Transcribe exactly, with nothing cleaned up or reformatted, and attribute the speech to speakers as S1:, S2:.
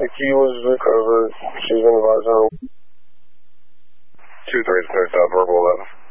S1: The key was recovered. She's been advised home.
S2: two three, clear south, verbal eleven.